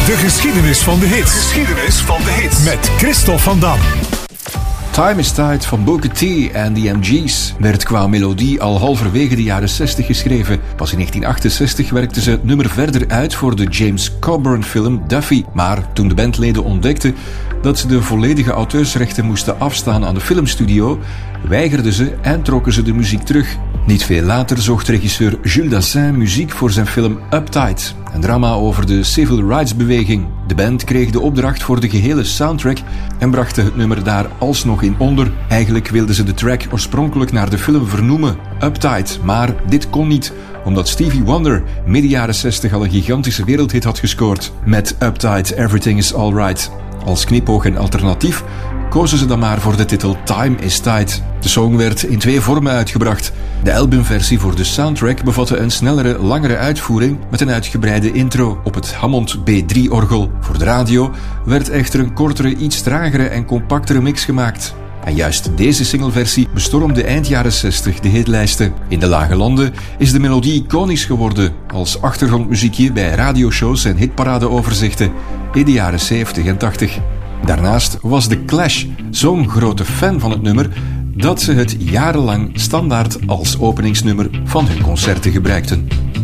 De geschiedenis van de hits. Met Christophe van Dam. Time is Tide van Booker T en The MG's werd qua melodie al halverwege de jaren 60 geschreven. Pas in 1968 werkten ze het nummer verder uit voor de James Coburn film Duffy. Maar toen de bandleden ontdekten dat ze de volledige auteursrechten moesten afstaan aan de filmstudio, weigerden ze en trokken ze de muziek terug. Niet veel later zocht regisseur Jules Dassin muziek voor zijn film Uptight, een drama over de civil rights beweging. De band kreeg de opdracht voor de gehele soundtrack en brachten het nummer daar alsnog in onder. Eigenlijk wilden ze de track oorspronkelijk naar de film vernoemen, Uptight, maar dit kon niet, omdat Stevie Wonder midden jaren 60 al een gigantische wereldhit had gescoord met Uptight, Everything is Alright. Als knipoog en alternatief kozen ze dan maar voor de titel Time is Tide. De song werd in 2 vormen uitgebracht. De albumversie voor de soundtrack bevatte een snellere, langere uitvoering met een uitgebreide intro op het Hammond B3-orgel. Voor de radio werd echter een kortere, iets tragere en compactere mix gemaakt. En juist deze singleversie bestormde eind jaren 60 de hitlijsten. In de lage landen is de melodie iconisch geworden als achtergrondmuziekje bij radioshows en hitparadeoverzichten in de jaren 70 en 80. Daarnaast was The Clash zo'n grote fan van het nummer dat ze het jarenlang standaard als openingsnummer van hun concerten gebruikten.